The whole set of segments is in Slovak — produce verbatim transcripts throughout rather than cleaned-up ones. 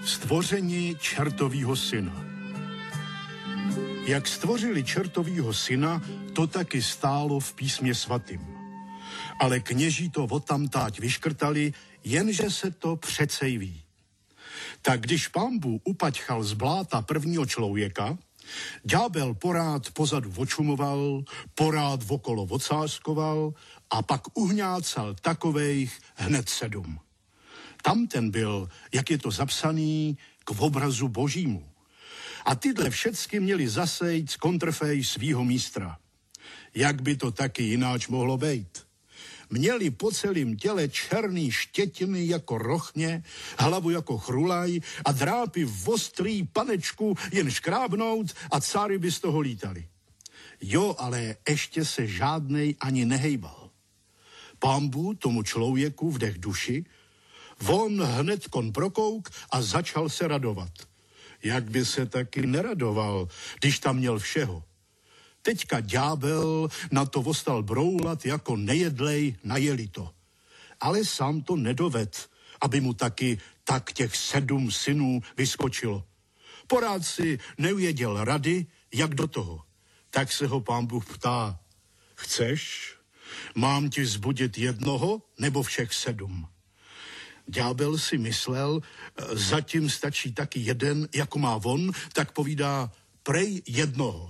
Stvoření čertovýho syna. Jak stvořili čertovýho syna, to taky stálo v písmě svatým. Ale kněží to odtamtáť vyškrtali, jenže se to přecej ví. Tak když Pán Bůh upaťchal z bláta prvního člověka, ďábel porád pozadu vočumoval, porád vokolo ocáskoval a pak uhňácal takovejch hned sedm. Tamten byl, jak je to zapsaný, k obrazu božímu. A tyhle všecky měli zasejt z kontrfej svýho místra. Jak by to taky jináč mohlo být? Měli po celém těle černý štětiny jako rochně, hlavu jako chrulaj a drápy v ostrý panečku jen škrábnout a cáry by z toho lítali. Jo, ale ještě se žádnej ani nehejbal. Pán Bůh tomu člověku vdech duši, on hned kon prokouk a začal se radovat. Jak by se taky neradoval, když tam měl všeho. Teďka ďábel na to ostal broulat jako nejedlej na jelito. Ale sám to nedoved, aby mu taky tak těch sedm synů vyskočilo. Porád si neuvěděl rady, jak do toho. Tak se ho Pán Bůh ptá, chceš? Mám ti zbudit jednoho nebo všech sedm? Ďábel si myslel, zatím stačí taky jeden, jako má on, tak povídá prej jednoho.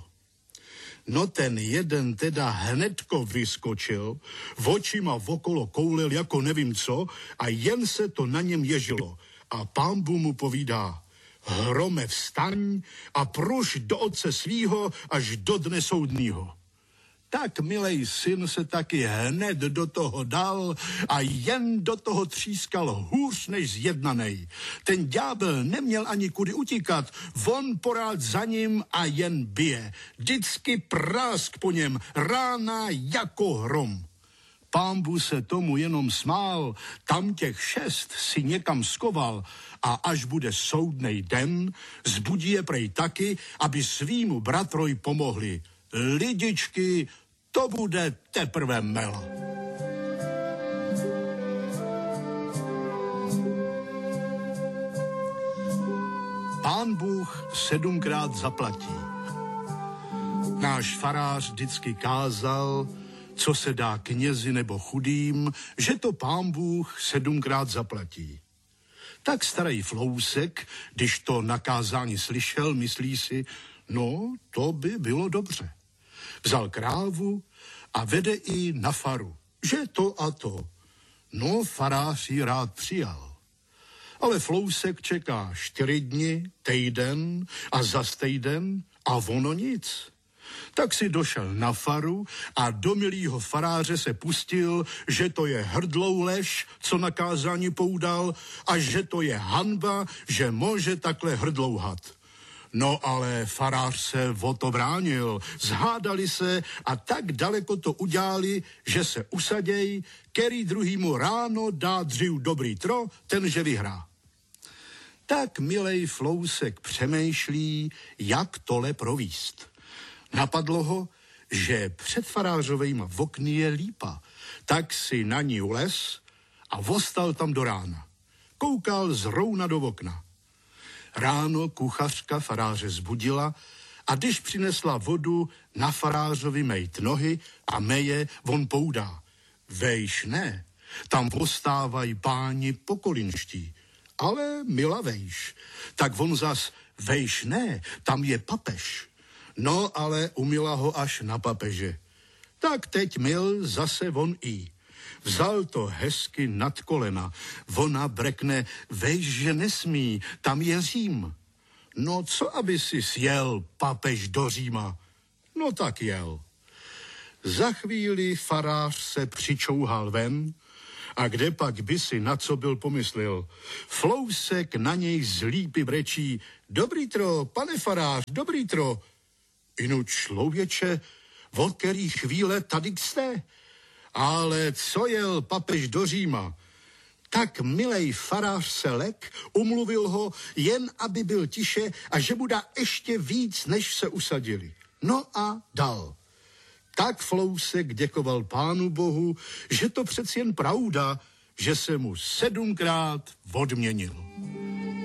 No ten jeden teda hnedko vyskočil, v očima okolo koulil jako nevím co a jen se to na něm ježilo. A Pán Bůh mu povídá, hrome vstaň a pruž do otce svýho až do dne soudního. Tak milej syn se taky hned do toho dal a jen do toho třískal hůř než zjednanej. Ten ďábel neměl ani kudy utíkat, on porád za ním a jen bije. Vždycky prásk po něm, rána jako hrom. Pán Bůh se tomu jenom smál, tam těch šest si někam skoval a až bude soudnej den, zbudí je prej taky, aby svýmu bratroj pomohli. Lidičky, to bude teprve mela. Pán Bůh sedmkrát zaplatí. Náš farář vždycky kázal, co se dá knězi nebo chudým, že to Pán Bůh sedmkrát zaplatí. Tak starý Flousek, když to nakázání slyšel, myslí si, no, to by bylo dobře. Vzal krávu a vede i na faru, že to a to. No, farář ji rád přijal. Ale Flousek čeká čtyři dny, týden a zas týden a ono nic. Tak si došel na faru a do milýho faráře se pustil, že to je hrdlou lež, co na kázání poudal, a že to je hanba, že může takhle hrdlouhat. No ale farář se o to bránil, zhádali se a tak daleko to udělali, že se usaděj, který druhýmu ráno dá dřív dobrý tro, tenže vyhrá. Tak milej Flousek přemýšlí, jak tole províst. Napadlo ho, že před farářovejma v okny je lípa, tak si na ní ulez a vostal tam do rána. Koukal zrovna do okna. Ráno kuchařka faráře zbudila a když přinesla vodu, na farářovi mejt nohy a meje, on poudá. Vejš ne, tam postávají páni pokolinští, ale mila vejš. Tak on zas, vejš ne, tam je papež. No ale umila ho až na papeže. Tak teď mil zase on i. Vzal to hezky nad kolena. Ona brekne, vejš, že nesmí, tam je Řím. No co, aby si sjel papež do Říma? No tak jel. Za chvíli farář se přičouhal ven a kde pak by si na co byl pomyslel. Flousek na něj z lípy brečí, dobrý tro, pane farář, dobrý tro. Inu člověče, od který chvíle tady jste? Ale co jel papež do Říma? Tak milej farář se lek, umluvil ho, jen aby byl tiše a že mu dá ještě víc, než se usadili. No a dal. Tak Flousek děkoval Pánu Bohu, že to přeci jen pravda, že se mu sedmkrát odměnil.